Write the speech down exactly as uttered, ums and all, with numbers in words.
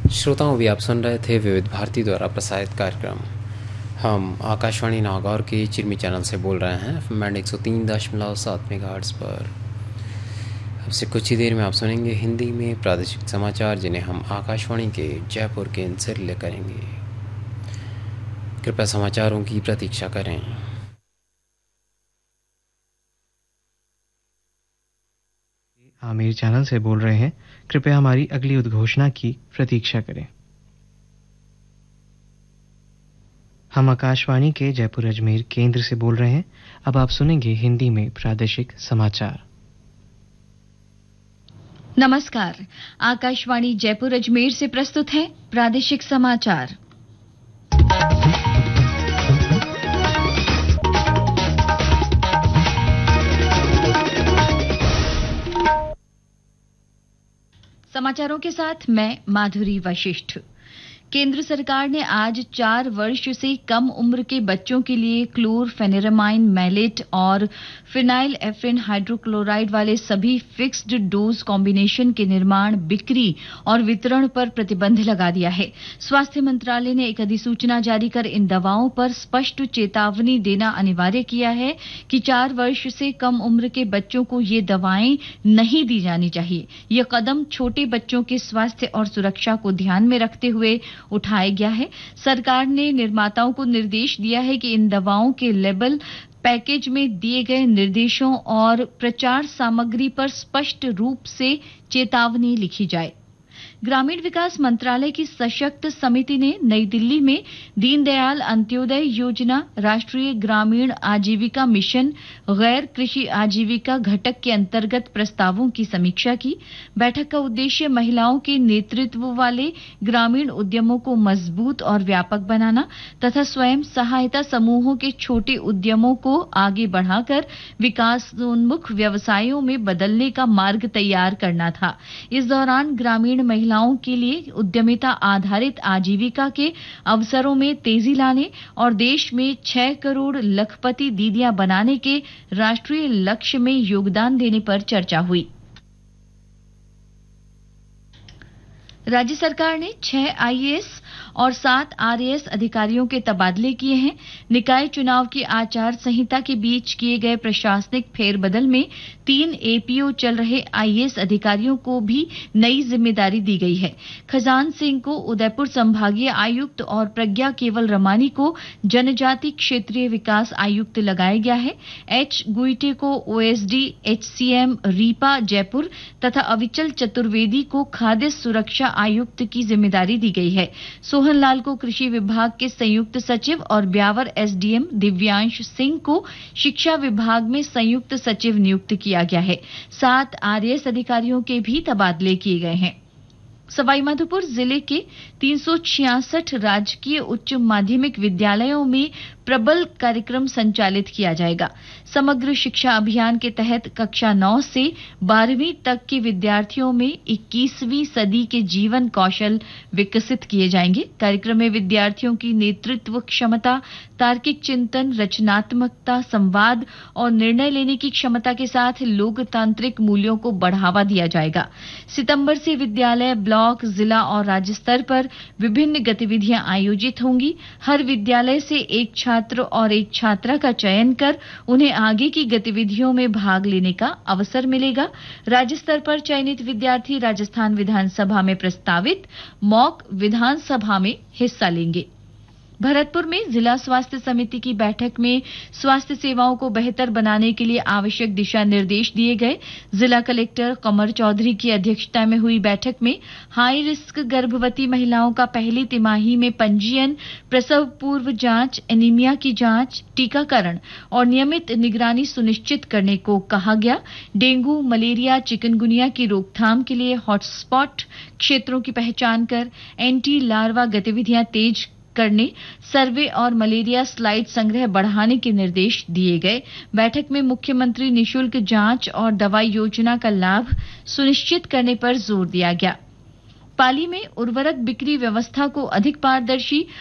श्रोताओं, भी आप सुन रहे थे विविध भारती द्वारा प्रसारित कार्यक्रम। हम आकाशवाणी नागौर के चिरमी चैनल से बोल रहे हैं बैंड एक सौ तीन दशमलव सात मेगाहर्ट्ज़ पर। अब से कुछ ही देर में आप सुनेंगे हिंदी में प्रादेशिक समाचार, जिन्हें हम आकाशवाणी के जयपुर केंद्र से रिले करेंगे। कृपया समाचारों की प्रतीक्षा करें। आमिर चैनल से बोल रहे हैं, कृपया हमारी अगली उद्घोषणा की प्रतीक्षा करें। हम आकाशवाणी के जयपुर अजमेर केंद्र से बोल रहे हैं। अब आप सुनेंगे हिंदी में प्रादेशिक समाचार। नमस्कार, आकाशवाणी जयपुर अजमेर से प्रस्तुत है प्रादेशिक समाचार। समाचारों के साथ मैं माधुरी वशिष्ठ। केंद्र सरकार ने आज चार वर्ष से कम उम्र के बच्चों के लिए क्लोरफेनेरामाइन मैलेट और फिनाइल एफ्रिन हाइड्रोक्लोराइड वाले सभी फिक्स्ड डोज कॉम्बिनेशन के निर्माण, बिक्री और वितरण पर प्रतिबंध लगा दिया है। स्वास्थ्य मंत्रालय ने एक अधिसूचना जारी कर इन दवाओं पर स्पष्ट चेतावनी देना अनिवार्य किया है कि चार वर्ष से कम उम्र के बच्चों को ये दवाएं नहीं दी जानी चाहिए। यह कदम छोटे बच्चों के स्वास्थ्य और सुरक्षा को ध्यान में रखते हुए उठाया गया है। सरकार ने निर्माताओं को निर्देश दिया है कि इन दवाओं के लेबल, पैकेज में दिए गए निर्देशों और प्रचार सामग्री पर स्पष्ट रूप से चेतावनी लिखी जाए। ग्रामीण विकास मंत्रालय की सशक्त समिति ने नई दिल्ली में दीनदयाल अंत्योदय योजना, राष्ट्रीय ग्रामीण आजीविका मिशन, गैर कृषि आजीविका घटक के अंतर्गत प्रस्तावों की समीक्षा की। बैठक का उद्देश्य महिलाओं के नेतृत्व वाले ग्रामीण उद्यमों को मजबूत और व्यापक बनाना तथा स्वयं सहायता समूहों के छोटे उद्यमों को आगे बढ़ाकर विकासोन्मुख व्यवसायों में बदलने का मार्ग तैयार करना था। इस दौरान ग्रामीण महिलाओं के लिए उद्यमिता आधारित आजीविका के अवसरों में तेजी लाने और देश में छह करोड़ लखपति दीदियां बनाने के राष्ट्रीय लक्ष्य में योगदान देने पर चर्चा हुई। राज्य सरकार ने छह आईएएस और सात आरएएस अधिकारियों के तबादले किए हैं। निकाय चुनाव की आचार संहिता के बीच किए गए प्रशासनिक फेरबदल में तीन एपीओ चल रहे आईएएस अधिकारियों को भी नई जिम्मेदारी दी गई है। खजान सिंह को उदयपुर संभागीय आयुक्त और प्रज्ञा केवल रमानी को जनजाति क्षेत्रीय विकास आयुक्त लगाया गया है। एच गुईटे को ओएसडी एचसीएम रीपा जयपुर तथा अविचल चतुर्वेदी को खाद्य सुरक्षा आयुक्त की जिम्मेदारी दी गई है। सोहन लाल को कृषि विभाग के संयुक्त सचिव और ब्यावर एसडीएम दिव्यांश सिंह को शिक्षा विभाग में संयुक्त सचिव नियुक्त किया गया है। सात आरएएस अधिकारियों के भी तबादले किए गए हैं। सवाईमाधोपुर जिले के तीन सौ छियासठ राजकीय उच्च माध्यमिक विद्यालयों में प्रबल कार्यक्रम संचालित किया जाएगा। समग्र शिक्षा अभियान के तहत कक्षा नौ से बारहवीं तक के विद्यार्थियों में इक्कीसवीं सदी के जीवन कौशल विकसित किए जाएंगे। कार्यक्रम में विद्यार्थियों की नेतृत्व क्षमता, तार्किक चिंतन, रचनात्मकता, संवाद और निर्णय लेने की क्षमता के साथ लोकतांत्रिक मूल्यों को बढ़ावा दिया जाएगा। सितंबर से विद्यालय, ब्लॉक, जिला और राज्य स्तर पर विभिन्न गतिविधियां आयोजित होंगी। हर विद्यालय से एक छात्र और एक छात्रा का चयन कर उन्हें आगे की गतिविधियों में भाग लेने का अवसर मिलेगा। राज्य स्तर पर चयनित विद्यार्थी राजस्थान विधानसभा में प्रस्तावित मॉक विधानसभा में हिस्सा लेंगे। भरतपुर में जिला स्वास्थ्य समिति की बैठक में स्वास्थ्य सेवाओं को बेहतर बनाने के लिए आवश्यक दिशा निर्देश दिए गए। जिला कलेक्टर कमर चौधरी की अध्यक्षता में हुई बैठक में हाई रिस्क गर्भवती महिलाओं का पहली तिमाही में पंजीयन, प्रसव पूर्व जांच, एनीमिया की जांच, टीकाकरण और नियमित निगरानी सुनिश्चित करने को कहा गया। डेंगू, मलेरिया, चिकनगुनिया की रोकथाम के लिए हॉटस्पॉट क्षेत्रों की पहचान कर एंटी लार्वा गतिविधियां तेज करने, सर्वे और मलेरिया स्लाइड संग्रह बढ़ाने के निर्देश दिए गए। बैठक में मुख्यमंत्री निशुल्क जांच और दवाई योजना का लाभ सुनिश्चित करने पर जोर दिया गया। पाली में उर्वरक बिक्री व्यवस्था को अधिक पारदर्शी